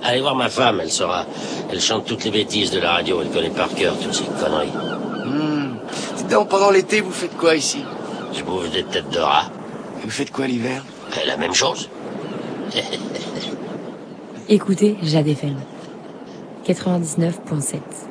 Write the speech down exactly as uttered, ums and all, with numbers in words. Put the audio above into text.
Allez voir ma femme, elle saura. Elle chante toutes les bêtises de la radio, elle connaît par cœur toutes ces conneries. Mmh. Dis donc, pendant l'été, vous faites quoi ici? Je bouffe des têtes de rat. Et vous faites quoi l'hiver? La même chose. Écoutez Jade F M quatre-vingt-dix-neuf point sept.